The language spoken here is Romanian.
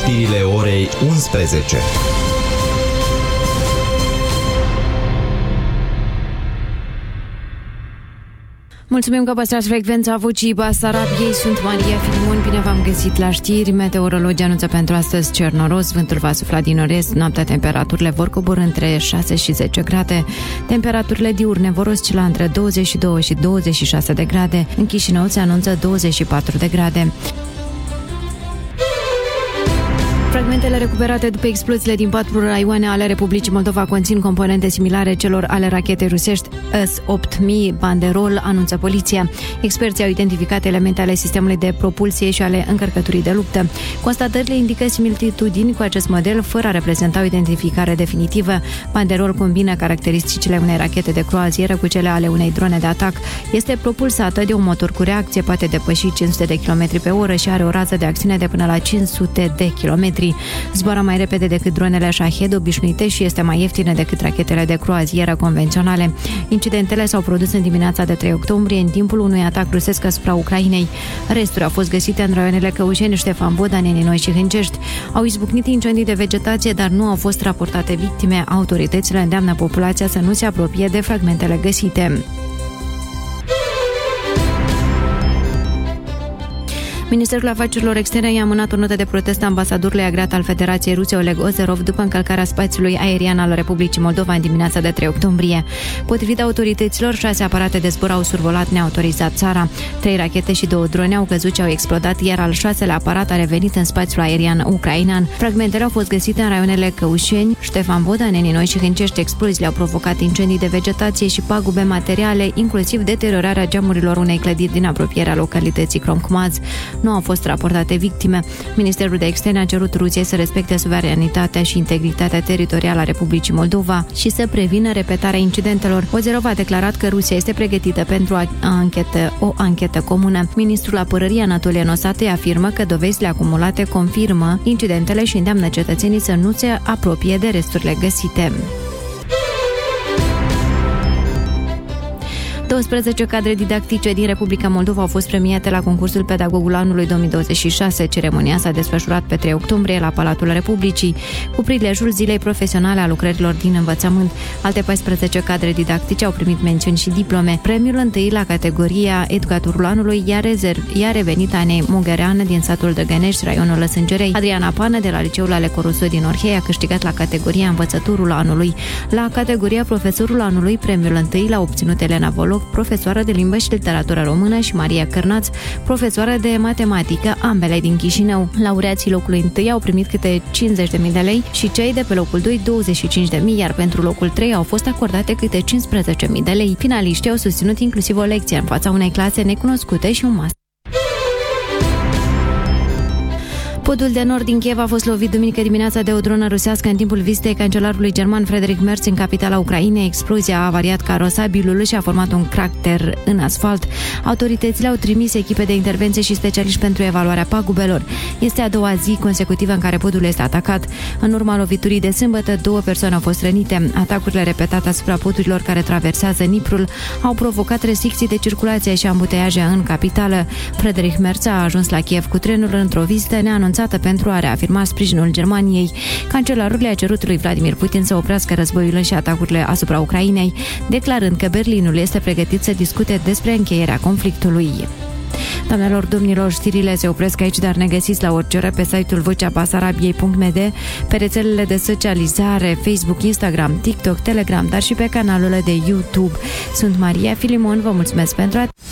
știrile orei 11. Mulțumim că păstrați frecvența Vocii Basarabiei. Sunt Maria Filimon, bine v-am găsit la știri. Meteorologii anunță pentru astăzi cer noros, vântul va sufla din nord-est, noaptea temperaturile vor coborî între 6 și 10 grade. Temperaturile diurne vor oscila între 22 și 26 de grade. În Chișinău se anunță 24 de grade. Fragmentele recuperate după exploziile din 4 raioane ale Republicii Moldova conțin componente similare celor ale rachetei rusești S-8000 Banderol, anunță poliția. Experții au identificat elemente ale sistemului de propulsie și ale încărcăturii de luptă. Constatările indică similitudini cu acest model, fără a reprezenta o identificare definitivă. Banderol combină caracteristicile unei rachete de croazieră cu cele ale unei drone de atac. Este propulsată de un motor cu reacție, poate depăși 500 de km pe oră și are o rază de acțiune de până la 500 de km. Zboară mai repede decât dronele Shahed obișnuite și este mai ieftină decât rachetele de croazieră convenționale. Incidentele s-au produs în dimineața de 3 octombrie, în timpul unui atac rusesc asupra Ucrainei. Resturi au fost găsite în raioanele Căușeni, Ștefan Boda, Neninoi și Hâncești. Au izbucnit incendii de vegetație, dar nu au fost raportate victime. Autoritățile îndeamnă populația să nu se apropie de fragmentele găsite. Ministerul Afacerilor Externe i-a amânat o notă de protest a ambasadorului agreat al Federației Ruse, Oleg Ozerov, după încălcarea spațiului aerian al Republicii Moldova în dimineața de 3 octombrie. Potrivit autorităților, 6 aparate de zbor au survolat neautorizat țara. 3 rachete și 2 drone au căzut și au explodat, iar al 6-lea aparat a revenit în spațiul aerian ucrainean. Fragmentele au fost găsite în raionele Căușeni, Ștefan Boda, Neninoi și Hâncești. Exploziile au provocat incendii de vegetație și pagube materiale, inclusiv deteriorarea geamurilor unei clădiri din apropierea localității Cromcmaz. Nu au fost raportate victime. Ministerul de Externe a cerut Rusiei să respecte suveranitatea și integritatea teritorială a Republicii Moldova și să prevină repetarea incidentelor. Ozerov a declarat că Rusia este pregătită pentru o anchetă comună. Ministrul Apărării Anatolie Nosate afirmă că dovezile acumulate confirmă incidentele și îndeamnă cetățenii să nu se apropie de resturile găsite. 12 cadre didactice din Republica Moldova au fost premiate la concursul Pedagogul Anului 2026. Ceremonia s-a desfășurat pe 3 octombrie la Palatul Republicii, cu prilejul Zilei Profesionale a lucrărilor din învățământ. Alte 14 cadre didactice au primit mențiuni și diplome. Premiul întâi la categoria Educatorul Anului i-a revenit Anei Mughereană din satul Dăgănești, raionul Sângerei. Adriana Pană de la Liceul Aleco Rousseau din Orhei a câștigat la categoria Învățătorul Anului. La categoria Profesorul Anului, premiul întâi l-a obținut Elena Voloc, profesoară de limbă și literatură română, și Maria Cărnaț, profesoară de matematică, ambele din Chișinău. Laureații locului întâi au primit câte 50.000 de lei și cei de pe locul 2 25.000, iar pentru locul 3 au fost acordate câte 15.000 de lei. Finaliștii au susținut inclusiv o lecție în fața unei clase necunoscute și un master. Podul de nord din Kiev a fost lovit duminică dimineața de o dronă rusească în timpul vizitei cancelarului german Friedrich Merz în capitala Ucrainei. Explozia a avariat carosabilul și a format un crater în asfalt. Autoritățile au trimis echipe de intervenție și specialiști pentru evaluarea pagubelor. Este a doua zi consecutivă în care podul este atacat. În urma loviturii de sâmbătă, 2 persoane au fost rănite. Atacurile repetate asupra podurilor care traversează Niprul au provocat restricții de circulație și ambuteiaje în capitală. Friedrich Merz a ajuns la Kiev cu trenul într-o vizită neanunțată pentru a reafirma sprijinul Germaniei. Cancelarul le-a cerut lui Vladimir Putin să oprească războiul și atacurile asupra Ucrainei, declarând că Berlinul este pregătit să discute despre încheierea conflictului. Doamnelor, domnilor, știrile se opresc aici, dar ne găsiți la orice oră pe site-ul voceabasarabiei.md, pe rețelele de socializare, Facebook, Instagram, TikTok, Telegram, dar și pe canalul de YouTube. Sunt Maria Filimon, vă mulțumesc pentru